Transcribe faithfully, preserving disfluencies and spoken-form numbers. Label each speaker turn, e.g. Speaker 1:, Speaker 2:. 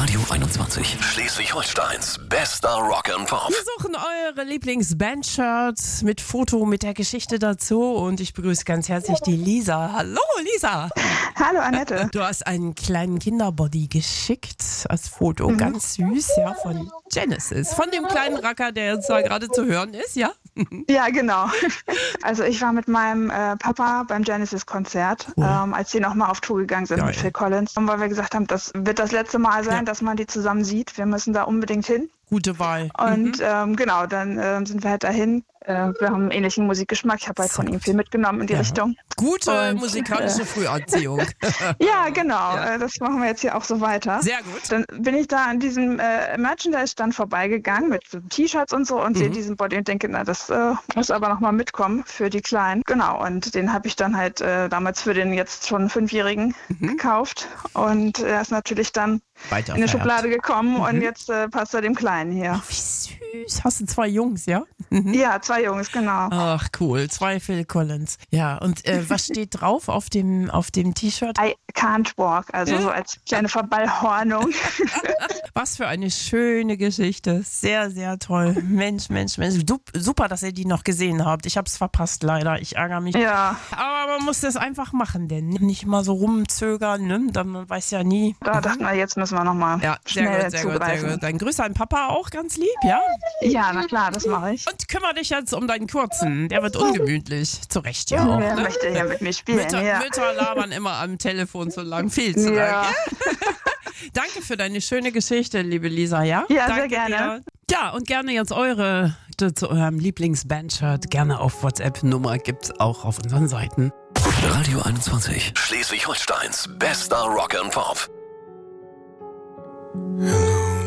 Speaker 1: Radio einundzwanzig, Schleswig-Holsteins bester Rock and Pop.
Speaker 2: Wir suchen eure Lieblings-Band-Shirts mit Foto, mit der Geschichte dazu. Und ich begrüße ganz herzlich die Lisa. Hallo Lisa.
Speaker 3: Hallo Annette.
Speaker 2: Du hast einen kleinen Kinderbody geschickt als Foto. Mhm. Ganz süß, ja, von Genesis. Von dem kleinen Racker, der jetzt da gerade zu hören ist, ja?
Speaker 3: Ja, genau. Also ich war mit meinem äh, Papa beim Genesis-Konzert, cool. ähm, als die nochmal auf Tour gegangen sind. Geil. Mit Phil Collins. Und weil wir gesagt haben, das wird das letzte Mal sein, ja. dass man die zusammen sieht. Wir müssen da unbedingt hin.
Speaker 2: Gute Wahl.
Speaker 3: Und
Speaker 2: mhm.
Speaker 3: ähm, genau, dann ähm, sind wir halt dahin. Äh, wir haben einen ähnlichen Musikgeschmack. Ich habe halt von ihm viel mitgenommen in die ja. Richtung.
Speaker 2: Gute
Speaker 3: und,
Speaker 2: musikalische äh, Früherziehung.
Speaker 3: Ja, genau. Ja. Äh, das machen wir jetzt hier auch so weiter.
Speaker 2: Sehr gut.
Speaker 3: Dann bin ich da an diesem äh, Merchandise-Stand vorbeigegangen mit so T-Shirts und so und mhm. sehe diesen Body und denke, na, das äh, muss aber nochmal mitkommen für die Kleinen. Genau, und den habe ich dann halt äh, damals für den jetzt schon Fünfjährigen mhm. gekauft. Und er ist natürlich dann
Speaker 2: Weiter
Speaker 3: in die Schublade gekommen
Speaker 2: mhm.
Speaker 3: und jetzt äh, passt er dem Kleinen hier.
Speaker 2: Ach, wie süß. Hast du zwei Jungs, ja?
Speaker 3: Mhm. Ja, zwei Jungs, genau.
Speaker 2: Ach, cool. Zwei Phil Collins. Ja, und äh, was steht drauf auf dem, auf dem T-Shirt?
Speaker 3: I can't walk, also äh? so als kleine Verballhornung.
Speaker 2: Was für eine schöne Geschichte. Sehr, sehr toll. Mensch, Mensch, Mensch. Super, dass ihr die noch gesehen habt. Ich habe es verpasst, leider. Ich ärgere mich.
Speaker 3: Ja.
Speaker 2: Aber man muss das einfach machen, denn nicht mal so rumzögern, ne? Man weiß ja nie.
Speaker 3: Da dachten wir, jetzt müssen wir nochmal
Speaker 2: ja, sehr
Speaker 3: schnell
Speaker 2: gut, sehr
Speaker 3: zugreifen.
Speaker 2: gut, sehr gut. Dann grüße an Papa auch ganz lieb, ja?
Speaker 3: Ja, na klar, das mache ich.
Speaker 2: Und kümmere dich jetzt um deinen Kurzen. Der wird ungemütlich. Zu Recht ja auch.
Speaker 3: Wer
Speaker 2: ne?
Speaker 3: möchte hier mit mir spielen?
Speaker 2: Mütter,
Speaker 3: ja.
Speaker 2: Mütter labern immer am Telefon so lang, viel zu
Speaker 3: ja.
Speaker 2: lang. Danke für deine schöne Geschichte, liebe Lisa, ja?
Speaker 3: Ja,
Speaker 2: Danke
Speaker 3: sehr gerne.
Speaker 2: Dir. Ja, und gerne jetzt eure zu eurem Lieblings-Bandshirt gerne auf WhatsApp-Nummer gibt's auch auf unseren Seiten.
Speaker 1: Radio einundzwanzig, Schleswig-Holsteins bester Rock and Pop.